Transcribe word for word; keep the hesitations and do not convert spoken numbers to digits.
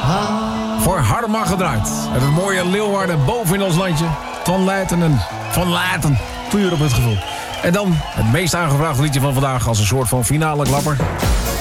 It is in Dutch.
Voor Harma gedraaid. En het mooie Leeuwarden boven in ons landje. Van Leijten en Van Laten. Puur op het gevoel. En dan het meest aangevraagde liedje van vandaag als een soort van finale klapper.